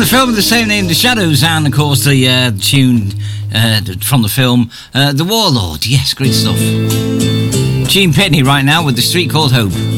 the film of the same name, The Shadows, and of course the tune from the film, The Warlord. Yes, great stuff. Gene Pitney right now with The Street Called Hope.